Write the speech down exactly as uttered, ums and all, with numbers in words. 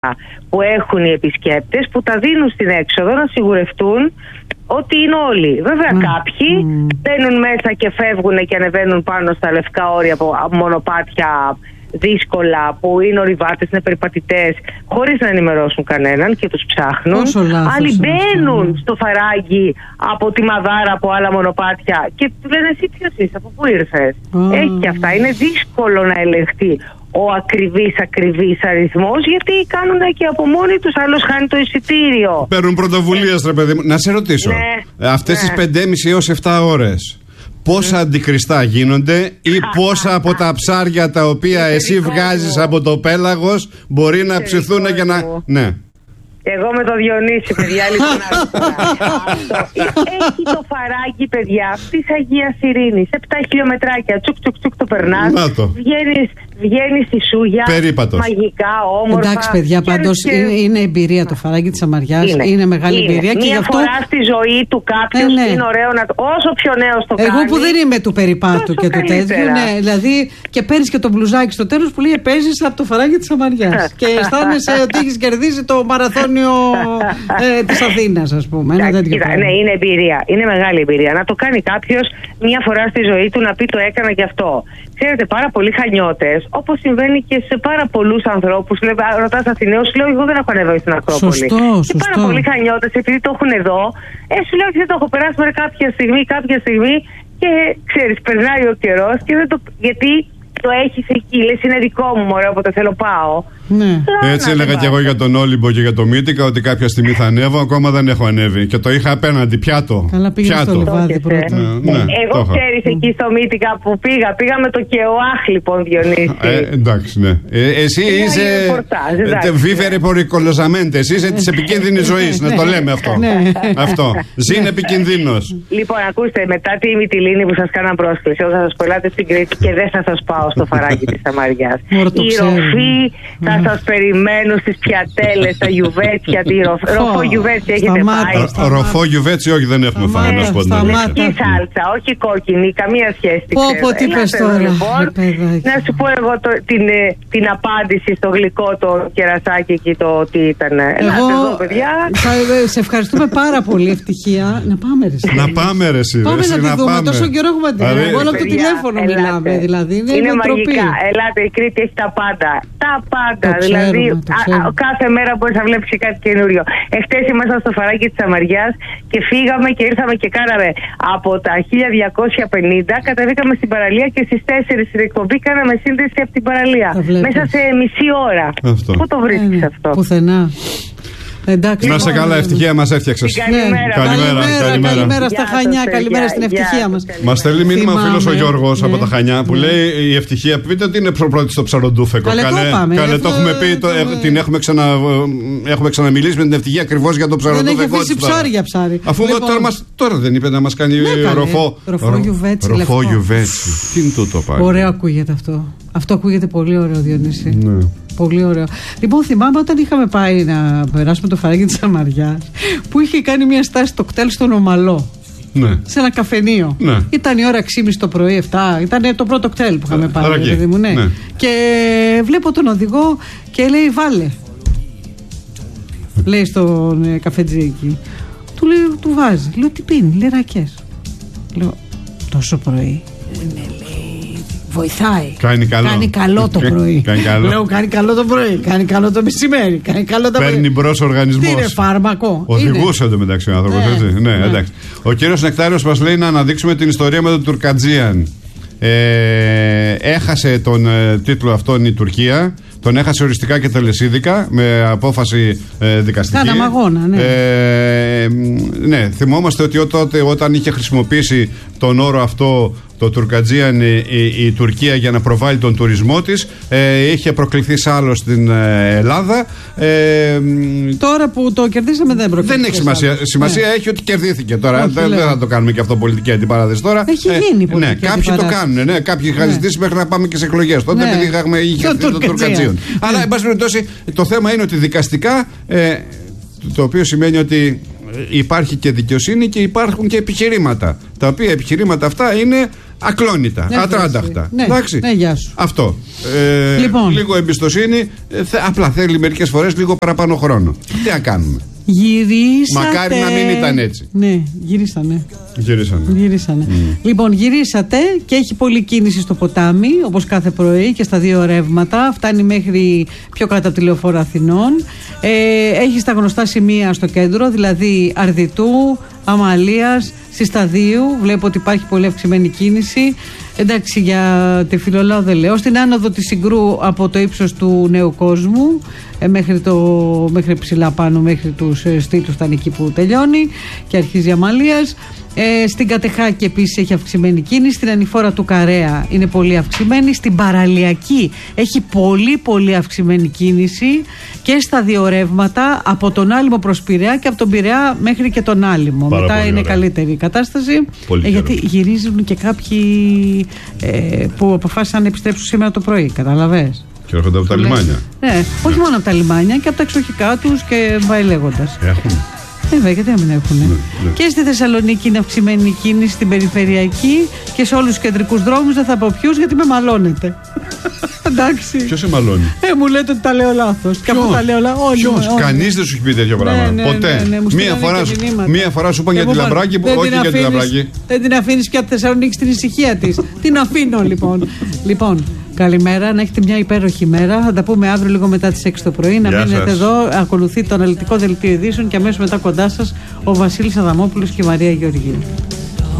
που έχουν οι επισκέπτες, που τα δίνουν στην έξοδο να σιγουρευτούν ότι είναι όλοι. Βέβαια mm. κάποιοι mm. μπαίνουν μέσα και φεύγουν και ανεβαίνουν πάνω στα λευκά όρια από μονοπάτια δύσκολα, που είναι ορειβάτες, είναι περιπατητές, χωρίς να ενημερώσουν κανέναν και τους ψάχνουν. Άλλοι μπαίνουν αυτό. στο φαράγγι από τη Μαδάρα, από άλλα μονοπάτια και του λένε εσύ ποιος είσαι, από πού ήρθες. Oh. Έχει και αυτά. Είναι δύσκολο να ελεγχθεί ο ακριβής ακριβής αριθμός, γιατί κάνουν και από μόνοι τους, άλλος χάνει το εισιτήριο. Παίρνουν πρωτοβουλίες, ρε παιδί μου. Να σε ρωτήσω, ναι, αυτές ναι. τις πεντέμισι έως επτά ώρες πόσα mm. αντικριστά γίνονται ή πόσα από τα ψάρια τα οποία εσύ βγάζεις από το πέλαγος μπορεί να ψηθούν για να... Ναι. Εγώ με το Διονύση, παιδιά, λοιπόν, έχει το φαράγγι, παιδιά, της Αγίας Ειρήνης, επτά χιλιομετράκια, τσουκ τσουκ τσουκ το περνάς, βγαίνεις, βγαίνεις στη Σούγια, περίπατος. Μαγικά, όμορφα. Εντάξει, παιδιά, πάντως και... είναι, είναι εμπειρία το φαράγγι της Αμαριάς, είναι, είναι μεγάλη είναι. εμπειρία. Μία και γι' αυτό... φορά στη ζωή του κάποιος ναι, ναι. είναι ωραίο να το... όσο πιο νέος το Εγώ κάνει. Εγώ που δεν είμαι του περιπάτου και του τέτοιου, ναι, δηλαδή και παίρνεις και το μπλουζάκι στο τέλος που λέει παίζεις από το φαράγγι της Αμαριάς και αισθάνεσαι ότι έχεις κερδίσει το μαραθώνιο ε, της Αθήνας, ας πούμε. Ένα τέτοιο Κοίτα, ναι, είναι εμπειρία. Είναι μεγάλη εμπειρία. Να το κάνει κάποιος μια φορά στη ζωή του, να πει το έκανα και αυτό. Ξέρετε, πάρα πολλοί χανιώτες, όπως συμβαίνει και σε πάρα πολλούς ανθρώπους. Ρωτάς Αθηναίους, σου λέω: εγώ δεν έχω ανέβει στην Ακρόπολη. Σωστό, και πάρα πολλοί χανιώτες, επειδή το έχουν εδώ, ε, σου λέω: δεν το έχω περάσει με κάποια στιγμή, κάποια στιγμή και ξέρεις, περνάει ο καιρός και δεν το. Γιατί το έχεις εκεί, λες είναι δικό μου, μωρέ, όποτε θέλω πάω. Ναι. Έτσι έλεγα και εγώ για τον Όλυμπο και για το Μύτικα, ότι κάποια στιγμή θα ανέβω, ακόμα δεν έχω ανέβει. Και το είχα απέναντι, πιάτο. Καλά, πήγα στο λιβάδι πρώτα. Ναι, ναι, εγώ ξέρεις εκεί στο Μύτικα που πήγα, πήγα με το ΚΕΟΑΧ λοιπόν, Διονύση. Ε, εντάξει, ναι. Ε, εσύ είναι είσαι βίβερε πορικολοζαμέντε, εσύ είσαι της επικίνδυνης ζωής, να το λέμε αυτό. Αυτό. Ζήν επικινδύνος. Λοιπόν, ακούστε, μετά τη Μυτιλήνη που σας κάναν πρόσκληση, εγώ θα σας πω, ελάτε στην Κρήτη και δεν θα σας πάω στο φαράγγι της Αμαριάς. Η ροφή θα σας περιμένω στις πιατέλες, στα γιουβέτσια, τη ροφό γιουβέτσι έχετε πάει? Ροφό γιουβέτσι όχι, δεν έχουμε φάει, να σου πω. Λευκή σάλτσα, όχι κόκκινη, καμία σχέση. Πω πω, τι πες τώρα. Να σου πω εγώ την απάντηση στο γλυκό το κερασάκι εκεί, το τι ήταν. Ελάτε εδώ, παιδιά. Σε ευχαριστούμε πάρα πολύ, ευτυχία. Να πάμε ρε. Να πάμε ρε. Πάμε να τη δούμε, τόσο καιρό έχουμε την. Όλο το τηλέφωνο μιλάμε, δηλαδή. Είναι μαγικά. Ελάτε, η Κρήτη έχει τα πάντα. Τα πάντα. Το δηλαδή, ξέρουμε, α, α, κάθε μέρα μπορεί να βλέπει κάτι καινούριο. Εχθές ήμασταν στο φαράγγι της Αμαριάς και φύγαμε και ήρθαμε και κάναμε από τα χίλια διακόσια πενήντα. Κατεβήκαμε στην παραλία και στις τέσσερις στην εκπομπή κάναμε σύνδεση από την παραλία. Μέσα σε μισή ώρα. Αυτό. Πού το βρίσκεις ε, ναι. αυτό? Πουθενά. Εντάξει, να σε καλά, ευτυχία μας έφτιαξες. Καλημέρα, καλημέρα, καλημέρα, καλημέρα στα Χανιά, καλημέρα στην ευτυχία μας. Μας στέλνει μήνυμα ο φίλος ο Γιώργος από τα Χανιά που λέει η ευτυχία, πείτε ότι είναι πρώτη στο ψαροντούφεκο. Καλέ, το έχουμε πει, την έχουμε ξαναμιλήσει με την ευτυχία ακριβώς για το ψαροντούφεκο. Δεν έχει αφήσει ψάρια ψάρι. Αφού τώρα δεν είπε να μας κάνει ροφό. Ροφό γιουβέτσι. Ροφό γιουβέτσι. Τι είναι τούτο πάλι? Ωραίο ακούγεται αυτό. Αυτό ακούγεται πολύ ωραίο, Διονύση. Πολύ ωραίο. Λοιπόν, θυμάμαι όταν είχαμε πάει να περάσουμε το φαράγγι της Αμαριάς, που είχε κάνει μια στάση στο κτέλ στον Ομαλό. Ναι. Σε ένα καφενείο. Ναι. Ήταν η ώρα έξι και μισή το πρωί, επτά. Ήταν το πρώτο κτέλ που είχαμε πάει. Δηλαδή μου, ναι. Ναι. Και βλέπω τον οδηγό και λέει: βάλε. Λέει στον ε, καφετζή εκεί. Του λέει: του βάζει. Λέω: τι πίνει? Λέει: ρακές. Λέω: τόσο πρωί? Ναι, λέει. Βοηθάει. Κάνει καλό. Κάνει καλό το πρωί. Κάνει καλό. Λέω: κάνει καλό το πρωί. Κάνει καλό το μεσημέρι. Κάνει καλό το πρωί. Παίρνει μπρος ο οργανισμός. Τι είναι φάρμακο? Οδηγούσε εντωμεταξύ ο άνθρωπος. Ναι, έτσι. Ναι, ναι. Εντάξει. Ο κύριος Νεκτάριος μας λέει να αναδείξουμε την ιστορία με τον Τουρκατζίαν. Ε, έχασε τον ε, τίτλο αυτόν η Τουρκία. Τον έχασε οριστικά και τελεσίδικα με απόφαση ε, δικαστική. Κάνα αγώνα, ναι. Ε, ναι, θυμόμαστε ότι τότε όταν είχε χρησιμοποιήσει τον όρο αυτό το Τουρκατζίαν η, η, η Τουρκία για να προβάλλει τον τουρισμό της, ε, είχε προκληθεί σ' άλλο στην ε, Ελλάδα. Ε, τώρα που το κερδίσαμε δεν προκλήθηκε. Δεν έχει σημασία. Σημασία ναι. έχει ότι κερδίθηκε τώρα. Όχι, δεν, δεν θα το κάνουμε και αυτό πολιτική αντιπαράθεση τώρα. Έχει γίνει ε, ναι, κάποιοι το κάνουν. Ναι, κάποιοι είχαν ναι. ζητήσει μέχρι να πάμε και σε εκλογές. Τότε ναι. επειδή είχαμε, είχε το το Τουρκατζίαν. Αλλά εν πάση περιπτώσει το θέμα είναι ότι δικαστικά, ε, το οποίο σημαίνει ότι υπάρχει και δικαιοσύνη και υπάρχουν και επιχειρήματα. Τα οποία επιχειρήματα αυτά είναι ακλόνητα, ναι, ατράνταχτα. Ναι, εντάξει. Ναι, γεια σου. Αυτό. Ε, λοιπόν. Λίγο εμπιστοσύνη. Θε, απλά θέλει μερικές φορές λίγο παραπάνω χρόνο. Τι να κάνουμε. Γυρίσατε. Μακάρι να μην ήταν έτσι. Ναι, γυρίσανε. Γυρίσανε. Γυρίσανε. Mm. Λοιπόν, γυρίσατε και έχει πολλή κίνηση στο ποτάμι, όπως κάθε πρωί και στα δύο ρεύματα. Φτάνει μέχρι πιο κάτω από τη Λεωφόρο Αθηνών. Ε, έχει στα γνωστά σημεία στο κέντρο, δηλαδή Αρδιτού, Αμαλίας, Συσταδίου. Βλέπω ότι υπάρχει πολύ αυξημένη κίνηση. Εντάξει, για τη Φιλολάου δεν λέω. Στην άνοδο της Συγκρού από το ύψος του Νέου Κόσμου ε, μέχρι, το, μέχρι ψηλά πάνω, μέχρι τους ε, στήλους, ήταν εκεί που τελειώνει και αρχίζει η Αμαλίας. Ε, στην Κατεχάκη επίσης έχει αυξημένη κίνηση. Στην ανηφόρα του Καρέα είναι πολύ αυξημένη. Στην Παραλιακή έχει πολύ πολύ αυξημένη κίνηση και στα δύο ρεύματα από τον Άλυμο προς Πειραιά και από τον Πειραιά μέχρι και τον Άλυμο. Πάρα Μετά είναι ωραία. καλύτερη η κατάσταση ε, γιατί γυρίζουν και κάποιοι ε, που αποφάσισαν να επιστρέψουν σήμερα το πρωί. Καταλαβες. Και έρχονται από τα λιμάνια. Ναι, όχι μόνο από τα λιμάνια και από τα εξοχικά τους και πάει λέγοντας. Έχουν. Βέβαια, γιατί να μην έχουν. Ναι, ναι. Και στη Θεσσαλονίκη είναι αυξημένη η κίνηση, στην περιφερειακή και σε όλους τους κεντρικούς δρόμους. Δεν θα πω ποιους γιατί με μαλώνετε. Εντάξει. Ποιος σε μαλώνει. Ε, μου λέτε ότι τα λέω λάθος. Και αφού τα λέω λάθος. Ποιος, κανείς δεν σου έχει πει τέτοιο πράγμα. Ναι, ναι, ποτέ. ναι, ναι, μου μία, στείλανε φορά, και μηνύματα. μία φορά σου είπαν για Εγώ τη είπα, Λαμπράκη, δεν όχι την για τη αφήνεις- Λαμπράκη. Δεν την αφήνεις πια τη Θεσσαλονίκη στην ησυχία της. Την αφήνω λοιπόν. Λοιπόν, καλημέρα, να έχετε μια υπέροχη μέρα. Θα τα πούμε αύριο λίγο μετά τις έξι το πρωί. Να Γεια μείνετε σας. εδώ. Ακολουθεί το αναλυτικό δελτίο ειδήσεων και αμέσως μετά κοντά σας ο Βασίλης Αδαμόπουλος και η Μαρία Γεωργίου.